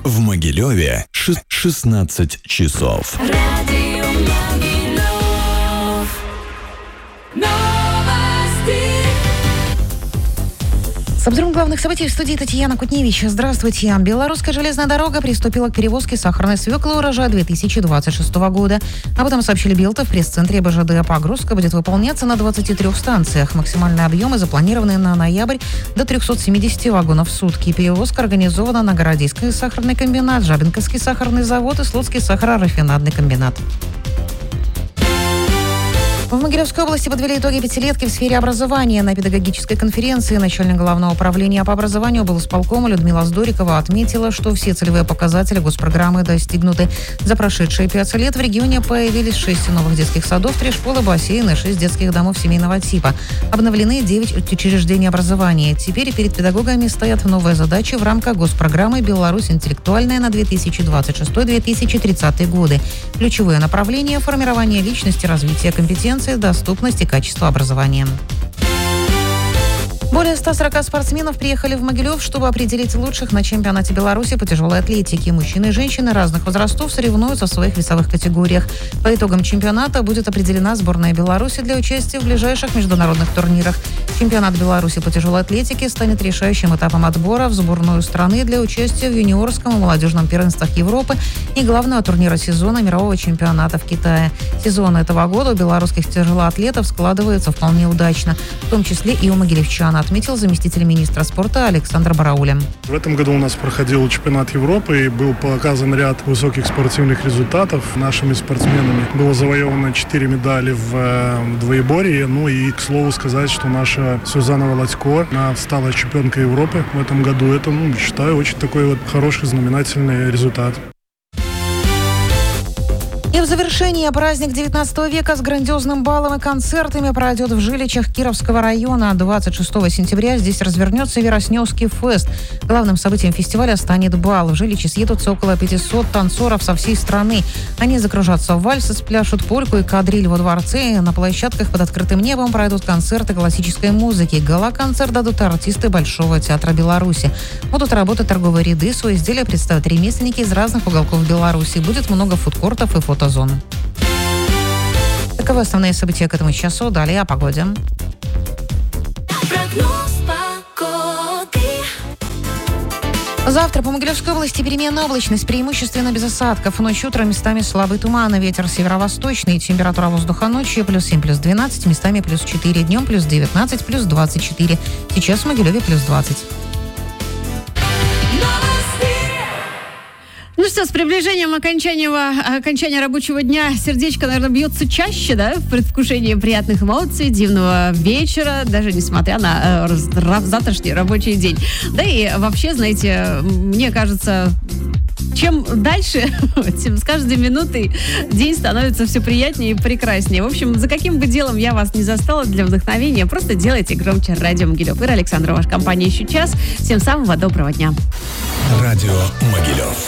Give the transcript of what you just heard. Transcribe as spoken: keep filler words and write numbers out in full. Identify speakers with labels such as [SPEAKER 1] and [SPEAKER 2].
[SPEAKER 1] В Могилеве шестнадцать часов.
[SPEAKER 2] Радио Могилев. Новости.
[SPEAKER 3] С обзором главных событий в студии Татьяна Кутневич. Здравствуйте. Белорусская железная дорога приступила к перевозке сахарной свеклы урожая две тысячи двадцать шестого года. Об этом сообщили Белта в пресс-центре БЖД. Погрузка будет выполняться на двадцати трёх станциях. Максимальные объемы запланированы на ноябрь до трёхсот семидесяти вагонов в сутки. Перевозка организована на Городийский сахарный комбинат, Жабинковский сахарный завод и Слуцкий сахарорафинадный комбинат. В Могилевской области подвели итоги пятилетки в сфере образования. На педагогической конференции начальник Главного управления по образованию облсполкома Людмила Здорикова отметила, что все целевые показатели госпрограммы достигнуты. За прошедшие пять лет в регионе появились шесть новых детских садов, три школы, бассейны, шесть детских домов семейного типа. Обновлены девять учреждений образования. Теперь перед педагогами стоят новые задачи в рамках госпрограммы «Беларусь интеллектуальная» на две тысячи двадцать шестой — две тысячи тридцатый годы. Ключевые направления – формирование личности, развитие компетенций, доступность и качество образования. Более ста сорока спортсменов приехали в Могилев, чтобы определить лучших на чемпионате Беларуси по тяжелой атлетике. Мужчины и женщины разных возрастов соревнуются в своих весовых категориях. По итогам чемпионата будет определена сборная Беларуси для участия в ближайших международных турнирах. Чемпионат Беларуси по тяжелой атлетике станет решающим этапом отбора в сборную страны для участия в юниорском и молодежном первенствах Европы и главного турнира сезона мирового чемпионата в Китае. Сезон этого года у белорусских тяжелоатлетов складывается вполне удачно, в том числе и у могилевчан, отметил заместитель министра спорта Александр Барауля.
[SPEAKER 4] В этом году у нас проходил чемпионат Европы и был показан ряд высоких спортивных результатов нашими спортсменами. Было завоевано четыре медали в двоеборье. Ну и, к слову сказать, что наша Сюзанна Володько, она стала чемпионкой Европы в этом году. Это, ну, считаю, очень такой вот хороший знаменательный результат.
[SPEAKER 3] И в завершение праздник девятнадцатого века с грандиозным балом и концертами пройдет в Жиличах Кировского района. двадцать шестого сентября здесь развернется Веросневский фест. Главным событием фестиваля станет бал. В Жиличи съедутся около пятисот танцоров со всей страны. Они закружатся в вальсы, спляшут польку и кадриль во дворце. На площадках под открытым небом пройдут концерты классической музыки. Гала-концерт дадут артисты Большого театра Беларуси. Будут работать торговые ряды. Свои изделия представят ремесленники из разных уголков Беларуси. Будет много фудкортов и фото зон. Таковы основные события к этому часу. Далее о погоде.
[SPEAKER 2] Прогноз погоды.
[SPEAKER 3] Завтра по Могилевской области переменная облачность, преимущественно без осадков. Ночью, утром местами слабый туман, ветер северо-восточный. Температура воздуха ночью плюс семь, плюс двенадцать, местами плюс четыре. Днем плюс девятнадцать, плюс двадцать четыре. Сейчас в Могилеве плюс двадцать.
[SPEAKER 5] Ну что, с приближением окончания, окончания рабочего дня сердечко, наверное, бьется чаще, да, в предвкушении приятных эмоций, дивного вечера, даже несмотря на э, завтрашний рабочий день. Да и вообще, знаете, мне кажется, чем дальше, тем с каждой минутой день становится все приятнее и прекраснее. В общем, за каким бы делом я вас не застала для вдохновения, просто делайте громче радио Могилев. Ира Александрова, ваша компания еще час. Всем самого доброго дня.
[SPEAKER 1] Радио Могилев.